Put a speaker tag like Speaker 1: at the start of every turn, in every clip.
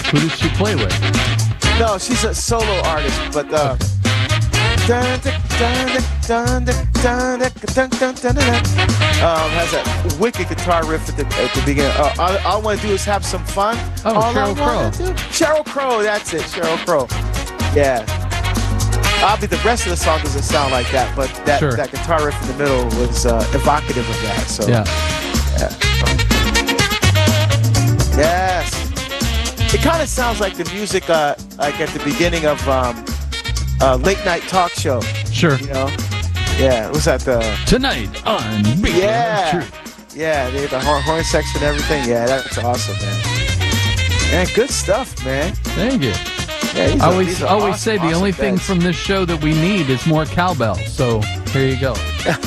Speaker 1: Who does she play with?
Speaker 2: No, she's a solo artist, but has that wicked guitar riff at the beginning. All I want to do is have some fun.
Speaker 1: Oh,
Speaker 2: all
Speaker 1: Sheryl Crow.
Speaker 2: Sheryl Crow, that's it, Sheryl Crow. Yeah. The rest of the song doesn't sound like that, but that guitar riff in the middle was evocative of that. So
Speaker 1: yeah.
Speaker 2: Yes. It kind of sounds like the music like at the beginning of late night talk show.
Speaker 1: Sure.
Speaker 2: You know? Yeah. What's that?
Speaker 1: Tonight on Beacon of Truth.
Speaker 2: Yeah. They had the horn section and everything. Yeah, that's awesome, man. Man, good stuff, man.
Speaker 1: Thank you.
Speaker 2: Yeah,
Speaker 1: I always say the only thing from this show that we need is more cowbell. So here you go.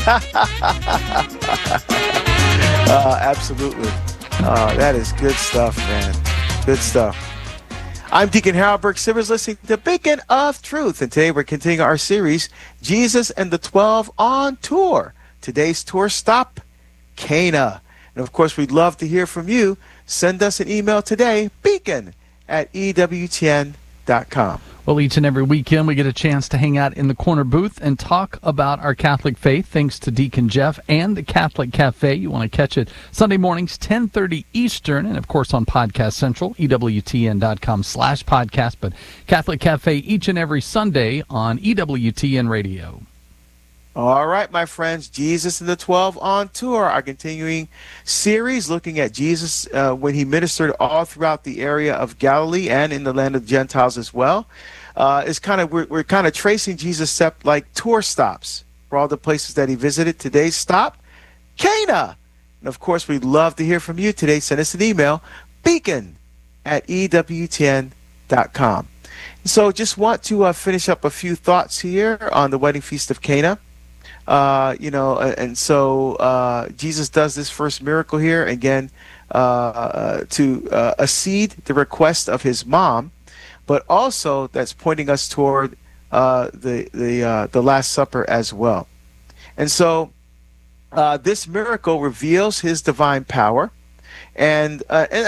Speaker 2: Absolutely. That is good stuff, man. Good stuff. I'm Deacon Harold Burke-Sivers, listening to Beacon of Truth. And today we're continuing our series, Jesus and the 12 on Tour. Today's tour stop, Cana. And of course, we'd love to hear from you. Send us an email today, beacon@ewtn.com.
Speaker 1: Well, each and every weekend we get a chance to hang out in the corner booth and talk about our Catholic faith, thanks to Deacon Jeff and the Catholic Cafe. You want to catch it Sunday mornings, 10:30 Eastern, and of course on Podcast Central, EWTN.com/podcast. But Catholic Cafe each and every Sunday on EWTN Radio.
Speaker 2: All right, my friends, Jesus and the 12 on Tour, our continuing series looking at Jesus when he ministered all throughout the area of Galilee and in the land of Gentiles as well. We're kind of tracing Jesus' like tour stops for all the places that he visited. Today's stop, Cana. And of course, we'd love to hear from you today. Send us an email, beacon@ewtn.com. So just want to finish up a few thoughts here on the wedding feast of Cana. Jesus does this first miracle here again to accede the request of his mom, but also that's pointing us toward the Last Supper as well. And so this miracle reveals his divine power, and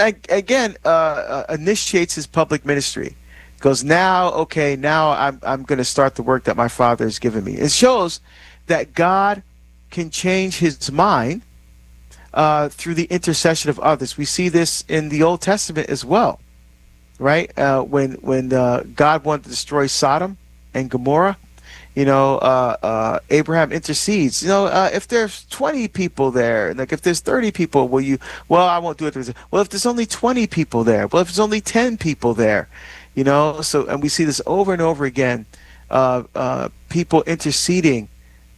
Speaker 2: initiates his public ministry. Goes, now I'm going to start the work that my Father has given me. It shows that God can change his mind through the intercession of others. We see this in the Old Testament as well, right? When God wanted to destroy Sodom and Gomorrah, Abraham intercedes. If there's 20 people there, like if there's 30 people, I won't do it. Well, if there's only 20 people there, well, if there's only 10 people there, and we see this over and over again, people interceding,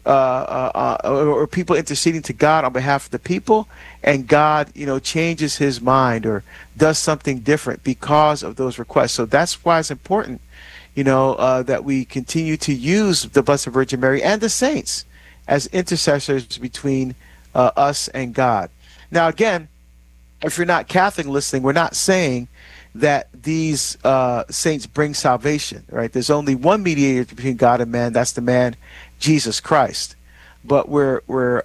Speaker 2: or people interceding to God on behalf of the people, and God, changes his mind or does something different because of those requests. So that's why it's important, that we continue to use the Blessed Virgin Mary and the saints as intercessors between us and God. Now, again, if you're not Catholic listening, we're not saying that these saints bring salvation, right? There's only one mediator between God and man. That's the man, Jesus Christ. But we're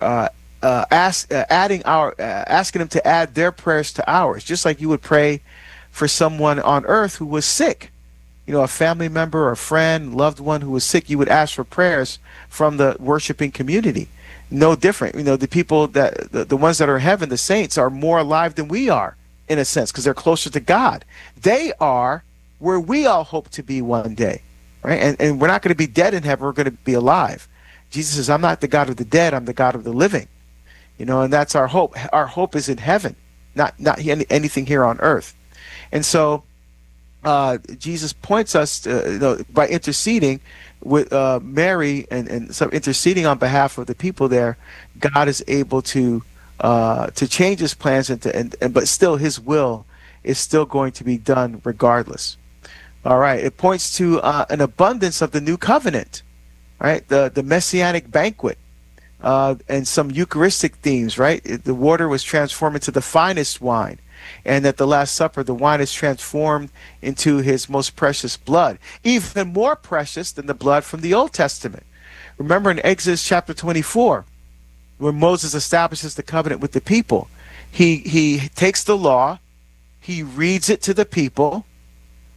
Speaker 2: asking them to add their prayers to ours, just like you would pray for someone on earth who was sick. A family member or a friend, loved one who was sick, you would ask for prayers from the worshiping community. No different. The people the ones that are in heaven, the saints, are more alive than we are, in a sense, because they're closer to God. They are where we all hope to be one day, right? And we're not going to be dead in heaven. We're going to be alive. Jesus says, I'm not the God of the dead. I'm the God of the living. And that's our hope. Our hope is in heaven, not anything here on earth. And so Jesus points us to, by interceding with Mary and some interceding on behalf of the people there, God is able to change his plans but still his will is still going to be done regardless. All right. It points to an abundance of the new covenant, right? The messianic banquet, and some Eucharistic themes, right? The water was transformed into the finest wine, and at the Last Supper, the wine is transformed into his most precious blood, even more precious than the blood from the Old Testament. Remember in Exodus chapter 24, when Moses establishes the covenant with the people, he takes the law, he reads it to the people,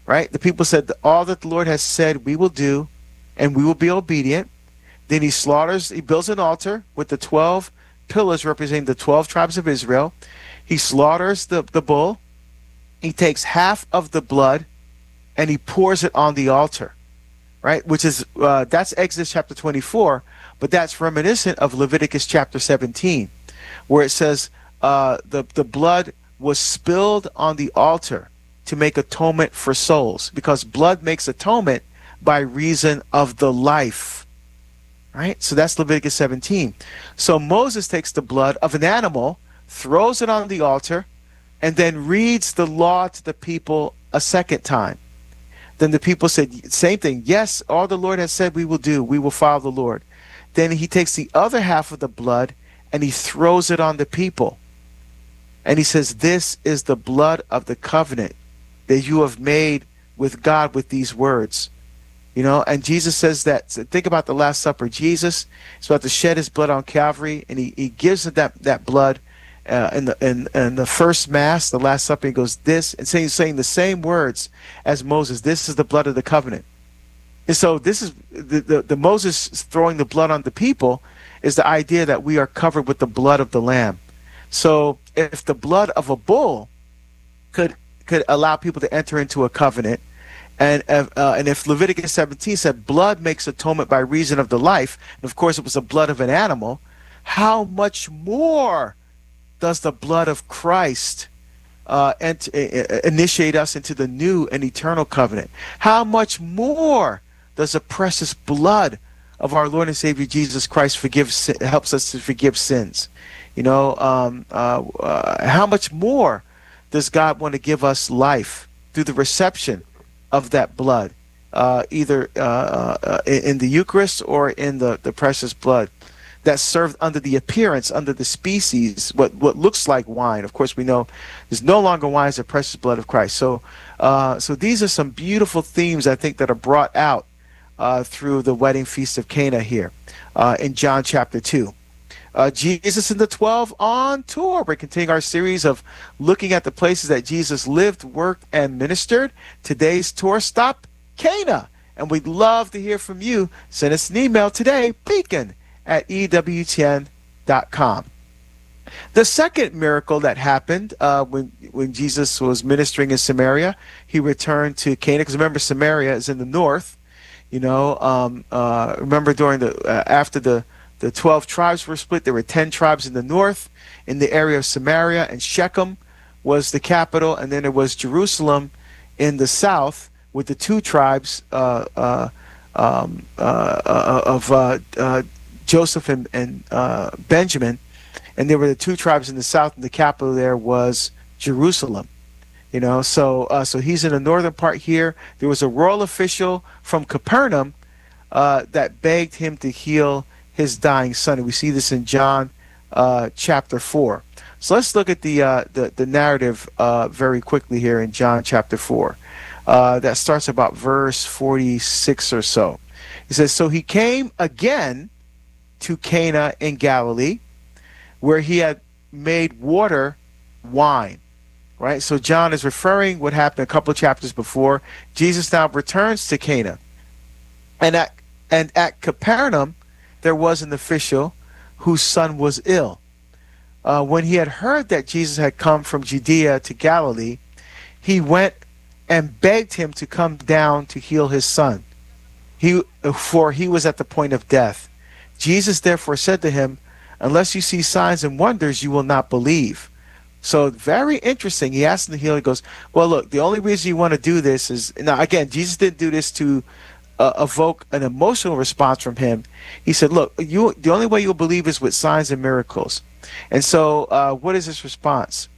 Speaker 2: right? The people said, all that the Lord has said we will do, and we will be obedient. Then he builds an altar with the 12 pillars representing the 12 tribes of Israel. He slaughters the bull. He takes half of the blood and he pours it on the altar, right? Which is, that's Exodus chapter 24, but that's reminiscent of Leviticus chapter 17, where it says the blood was spilled on the altar to make atonement for souls, because blood makes atonement by reason of the life, right? So that's Leviticus 17. So Moses takes the blood of an animal, throws it on the altar, and then reads the law to the people a second time. Then the people said, same thing. Yes, all the Lord has said we will do. We will follow the Lord. Then he takes the other half of the blood and he throws it on the people. And he says, this is the blood of the covenant that you have made with God with these words. You know, and Jesus says that, think about the Last Supper. Jesus is about to shed his blood on Calvary, and he gives that blood in the first Mass, the Last Supper. He goes, this, and saying the same words as Moses. This is the blood of the covenant. And so this is the Moses throwing the blood on the people is the idea that we are covered with the blood of the Lamb. So if the blood of a bull could allow people to enter into a covenant, and if Leviticus 17 said blood makes atonement by reason of the life, and of course it was the blood of an animal, how much more does the blood of Christ initiate us into the new and eternal covenant? How much more does the precious blood of our Lord and Savior Jesus Christ helps us to forgive sins? You know, how much more does God want to give us life through the reception of that blood, either in the Eucharist or in the precious blood that's served under the appearance, under the species, what looks like wine. Of course, we know there's no longer wine, it's the precious blood of Christ. So these are some beautiful themes, I think, that are brought out through the wedding feast of Cana here in John chapter 2. Jesus and the 12 on tour. We're continuing our series of looking at the places that Jesus lived, worked, and ministered. Today's tour stop, Cana. And we'd love to hear from you. Send us an email today, beacon@ewtn.com. The second miracle that happened when Jesus was ministering in Samaria, he returned to Cana, because remember, Samaria is in the north. You know, remember during after the 12 tribes were split, there were 10 tribes in the north, in the area of Samaria, and Shechem was the capital, and then there was Jerusalem in the south with the 2 tribes of Joseph and Benjamin, and there were the 2 tribes in the south, and the capital there was Jerusalem. You know, so he's in the northern part here. There was a royal official from Capernaum that begged him to heal his dying son, and we see this in John chapter 4. So let's look at the narrative very quickly here in John chapter 4. That starts about verse 46 or so. He says, so he came again to Cana in Galilee, where he had made water wine. Right? So John is referring what happened a couple of chapters before. Jesus now returns to Cana. And at Capernaum, there was an official whose son was ill. When he had heard that Jesus had come from Judea to Galilee, he went and begged him to come down to heal his son, for he was at the point of death. Jesus therefore said to him, unless you see signs and wonders, you will not believe. So very interesting. He asked him to heal. He goes, well, look, the only reason you want to do this is, now again, Jesus didn't do this to evoke an emotional response from him. He said, look, the only way you'll believe is with signs and miracles. And so what is his response?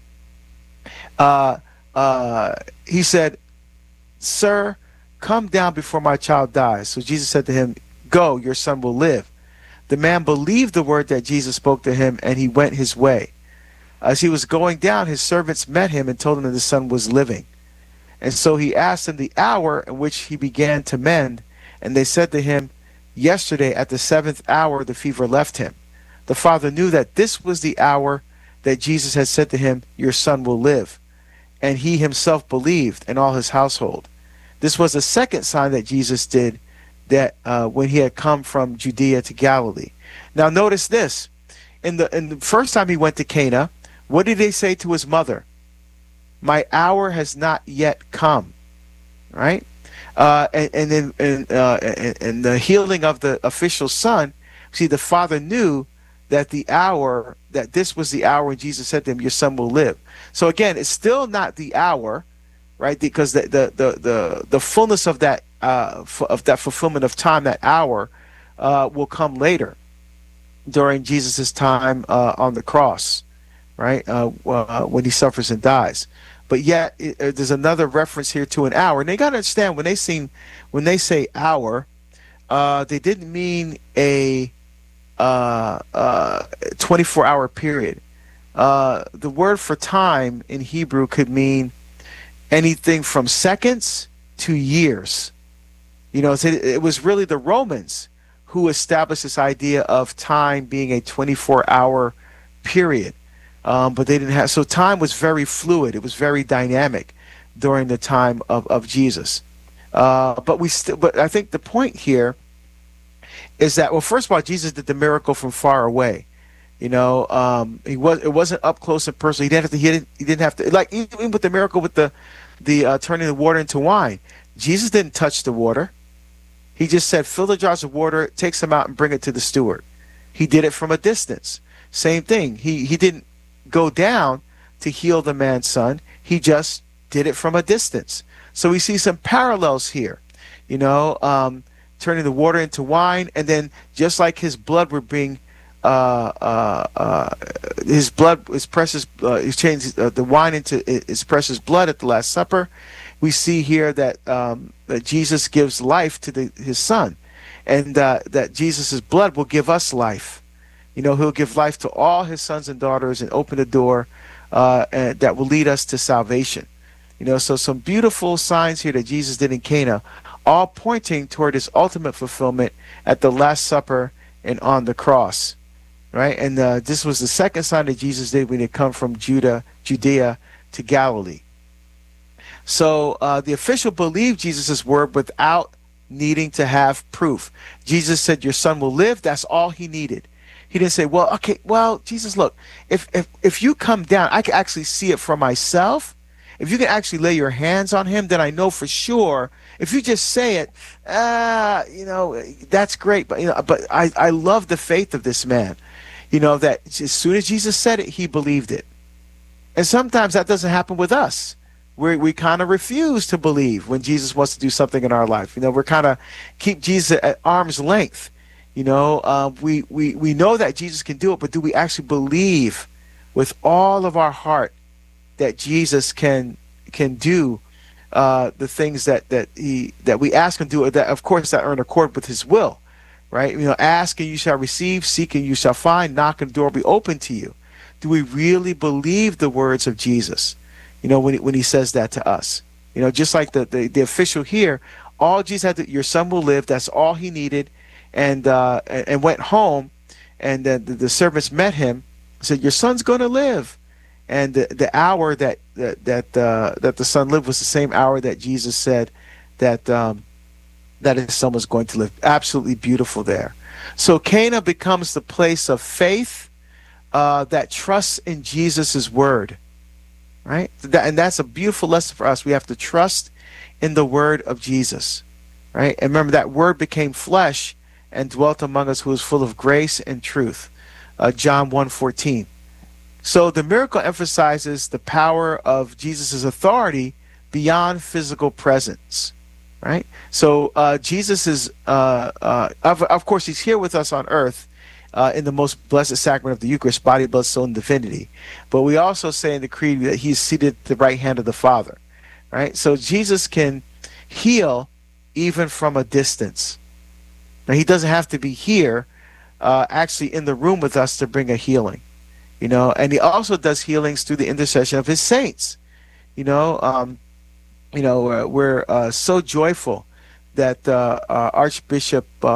Speaker 2: He said, sir, come down before my child dies. So Jesus said to him, go, your son will live. The man believed the word that Jesus spoke to him, and he went his way. As he was going down, his servants met him and told him that the son was living. And so he asked them the hour in which he began to mend, and they said to him, yesterday at the 7th hour the fever left him. The father knew that this was the hour that Jesus had said to him, your son will live. And he himself believed, and all his household. This was a second sign that Jesus did, that when he had come from Judea to Galilee. Now notice this. In the first time he went to Cana, what did he say to his mother? My hour has not yet come. Right? And then in the healing of the official son, see, the father knew that this was the hour when Jesus said to him, your son will live. So again, it's still not the hour, right? Because the fullness of that fulfillment of time, that hour, will come later during Jesus's time on the cross, right? When he suffers and dies. But yet, there's another reference here to an hour, and they got to understand when they say hour, they didn't mean a 24-hour period. The word for time in Hebrew could mean anything from seconds to years. You know, it was really the Romans who established this idea of time being a 24-hour period. But they didn't have, so time was very fluid. It was very dynamic during the time of Jesus. But I think the point here is that, well, first of all, Jesus did the miracle from far away. You know, it wasn't up close and personal. He didn't have to, like, even with the miracle with the turning the water into wine. Jesus didn't touch the water. He just said, fill the jars of water, take some out and bring it to the steward. He did it from a distance. Same thing. He didn't go down to heal the man's son. He just did it from a distance. So we see some parallels here, you know, turning the water into wine, and then just like his blood were being his precious, he changed the wine into his precious blood at the Last Supper. We see here that that Jesus gives life to his son, and that Jesus's blood will give us life. You know, he'll give life to all his sons and daughters and open the door and that will lead us to salvation. You know, so some beautiful signs here that Jesus did in Cana, all pointing toward his ultimate fulfillment at the Last Supper and on the cross. Right? And this was the second sign that Jesus did when he come from Judea to Galilee. So the official believed Jesus' word without needing to have proof. Jesus said, your son will live. That's all he needed. He didn't say, well, okay, well, Jesus, look, if you come down, I can actually see it for myself. If you can actually lay your hands on him, then I know for sure. If you just say it, you know, that's great. But, you know, but I love the faith of this man. You know, that as soon as Jesus said it, he believed it. And sometimes that doesn't happen with us. We kind of refuse to believe when Jesus wants to do something in our life. You know, we're kind of keep Jesus at arm's length. You know, we know that Jesus can do it, but do we actually believe with all of our heart that Jesus can do the things that we ask him to do, that of course that are in accord with his will, right? You know, ask and you shall receive, seek and you shall find, knock and the door will be open to you. Do we really believe the words of Jesus? You know, when he says that to us, you know, just like the official here, all Jesus had to, your son will live. That's all he needed. And went home, and then the servants met him, said, your son's going to live. And the hour that the son lived was the same hour that Jesus said that his son was going to live. Absolutely beautiful there. So Cana becomes the place of faith that trusts in Jesus' word, right? And that's a beautiful lesson for us. We have to trust in the word of Jesus, right? And remember, that word became flesh and dwelt among us, who is full of grace and truth. John 1:14. So the miracle emphasizes the power of Jesus' authority beyond physical presence, right? So Jesus is, of course, he's here with us on earth in the most blessed sacrament of the Eucharist, body, blood, soul, and divinity. But we also say in the Creed that he's seated at the right hand of the Father, right? So Jesus can heal even from a distance. Now, he doesn't have to be here, actually in the room with us to bring a healing, you know. And he also does healings through the intercession of his saints. You know, we're so joyful that Archbishop